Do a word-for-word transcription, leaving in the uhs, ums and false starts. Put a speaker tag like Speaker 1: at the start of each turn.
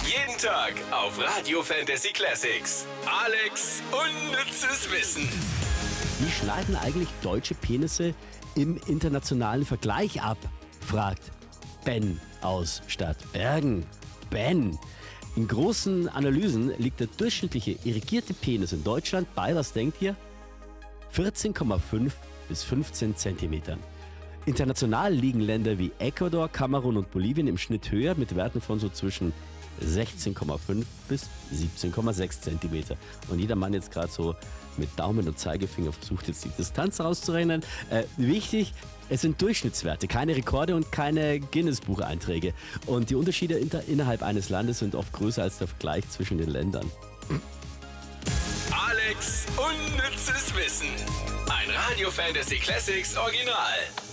Speaker 1: Jeden Tag auf Radio Fantasy Classics. Alex unnützes Wissen.
Speaker 2: Wie schneiden eigentlich deutsche Penisse im internationalen Vergleich ab? Fragt Ben aus Stadtbergen. Ben, in großen Analysen liegt der durchschnittliche irrigierte Penis in Deutschland bei, was denkt ihr? vierzehn Komma fünf bis fünfzehn Zentimetern. International liegen Länder wie Ecuador, Kamerun und Bolivien im Schnitt höher mit Werten von so zwischen sechzehn Komma fünf bis siebzehn Komma sechs Zentimeter. Und jeder Mann jetzt gerade so mit Daumen und Zeigefinger versucht jetzt die Distanz rauszurechnen. Äh, wichtig, es sind Durchschnittswerte, keine Rekorde und keine Guinness-Bucheinträge. Und die Unterschiede inter- innerhalb eines Landes sind oft größer als der Vergleich zwischen den Ländern.
Speaker 1: Alex unnützes Wissen. Ein Radio Fantasy Classics Original.